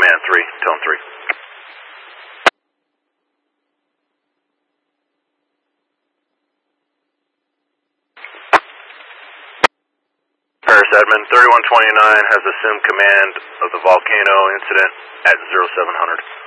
Command 3, tone 3. Paris Admin, 3129 has assumed command of the volcano incident at 0700.